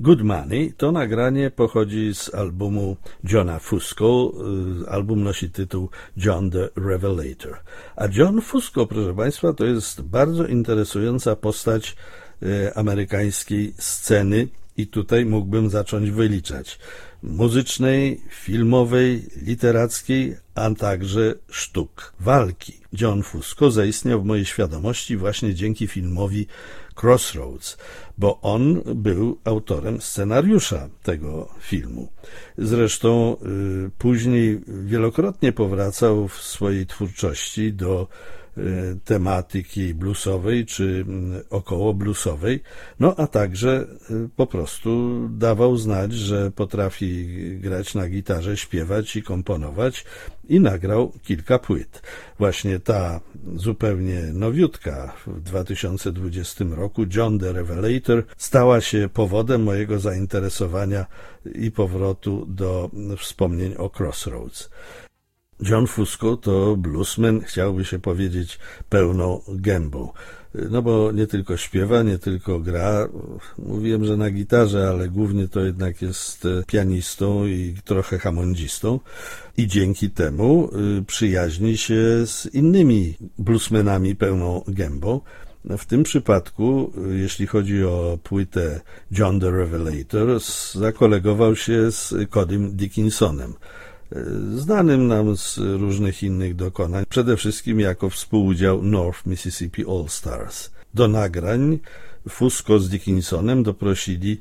Good Money to nagranie pochodzi z albumu Johna Fusco. Album nosi tytuł John the Revelator. A John Fusco, proszę Państwa, to jest bardzo interesująca postać amerykańskiej sceny i tutaj mógłbym zacząć wyliczać. Muzycznej, filmowej, literackiej, a także sztuk walki. John Fusco zaistniał w mojej świadomości właśnie dzięki filmowi Crossroads, bo on był autorem scenariusza tego filmu. Zresztą później wielokrotnie powracał w swojej twórczości do tematyki bluesowej czy około bluesowej, no a także po prostu dawał znać, że potrafi grać na gitarze, śpiewać i komponować i nagrał kilka płyt. Właśnie ta zupełnie nowiutka w 2020 roku John the Revelator stała się powodem mojego zainteresowania i powrotu do wspomnień o Crossroads. John Fusco to bluesman, chciałby się powiedzieć, pełną gębą. No bo nie tylko śpiewa, nie tylko gra. Mówiłem, że na gitarze, ale głównie to jednak jest pianistą i trochę hamondzistą. I dzięki temu przyjaźni się z innymi bluesmenami pełną gębą. W tym przypadku, jeśli chodzi o płytę John the Revelator, zakolegował się z Codym Dickinsonem, znanym nam z różnych innych dokonań, przede wszystkim jako współudział North Mississippi All Stars. Do nagrań Fusco z Dickinsonem doprosili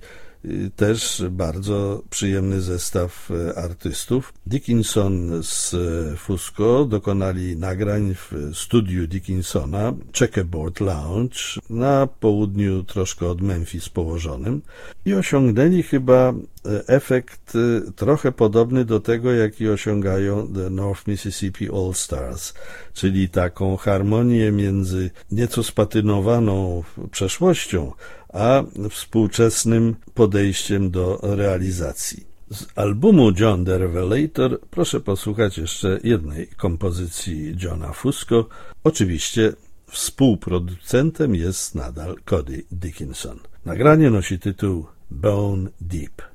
też bardzo przyjemny zestaw artystów. Dickinson z Fusco dokonali nagrań w studiu Dickinsona Checkerboard Lounge na południu troszkę od Memphis położonym i osiągnęli chyba efekt trochę podobny do tego, jaki osiągają The North Mississippi All Stars, czyli taką harmonię między nieco spatynowaną przeszłością a współczesnym podejściem do realizacji. Z albumu John the Revelator proszę posłuchać jeszcze jednej kompozycji Johna Fusco. Oczywiście współproducentem jest nadal Cody Dickinson. Nagranie nosi tytuł Bone Deep.